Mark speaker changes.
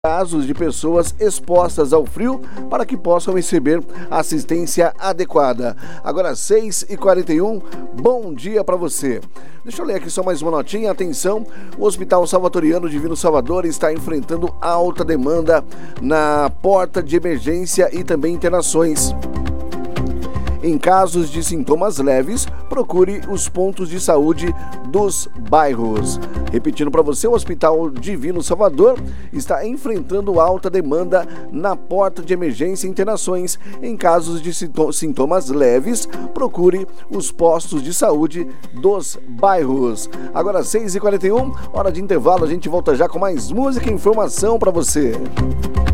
Speaker 1: casos de pessoas expostas ao frio para que possam receber assistência adequada. Agora 6h41, bom dia para você. Deixa eu ler aqui só mais uma notinha. Atenção, o Hospital Salvatoriano Divino Salvador está enfrentando alta demanda na porta de emergência e também internações. Em casos de sintomas leves, procure os pontos de saúde dos bairros. Repetindo para você, o Hospital Divino Salvador está enfrentando alta demanda na porta de emergência e internações. Em casos de sintomas leves, procure os postos de saúde dos bairros. Agora 6h41, hora de intervalo, a gente volta já com mais música e informação para você.